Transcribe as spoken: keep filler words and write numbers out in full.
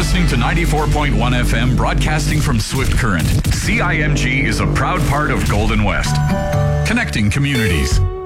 listening to ninety-four point one F M, broadcasting from Swift Current. C I M G is a proud part of Golden West, connecting communities.